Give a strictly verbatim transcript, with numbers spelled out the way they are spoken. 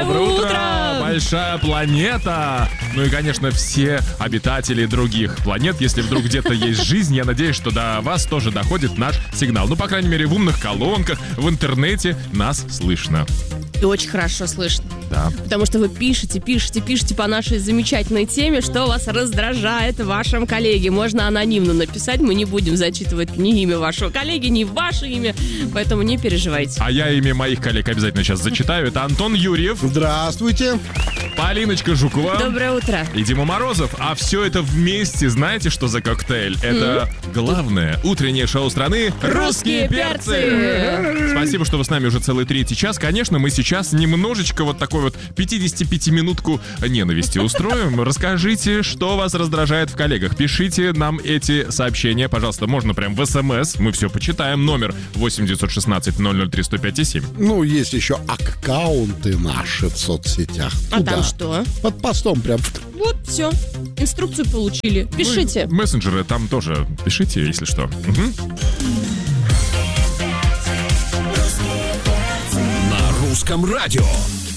Доброе утро! утро! Большая планета! Ну и, конечно, все обитатели других планет. Если вдруг где-то есть жизнь, я надеюсь, что до вас тоже доходит наш сигнал. Ну, по крайней мере, в умных колонках, в интернете нас слышно. И очень хорошо слышно. Да. Потому что вы пишете, пишете, пишете по нашей замечательной теме, что вас раздражает в вашем коллеге. Можно анонимно написать, мы не будем зачитывать ни имя вашего коллеги, ни ваше имя, поэтому не переживайте. А я имя моих коллег обязательно сейчас зачитаю. Это Антон Юрьев. Здравствуйте. Полиночка Жукова. Доброе утро. И Дима Морозов. А все это вместе, знаете, что за коктейль? Это mm-hmm. главное утреннее шоу страны «Русские перцы». Спасибо, что вы с нами уже целый третий час. Конечно, мы сейчас немножечко вот такой вот пятидесятипятиминутку ненависти устроим. Расскажите, что вас раздражает в коллегах. Пишите нам эти сообщения, пожалуйста. Можно прям в СМС. Мы все почитаем. Номер восемь девятьсот шестнадцать ноль ноль три сто пять семь. Ну, есть еще аккаунты наши в соцсетях. А Туда. там что? Под постом прям. Вот, все. Инструкцию получили. Пишите. Ну, мессенджеры там тоже пишите, если что. Угу. На русском радио.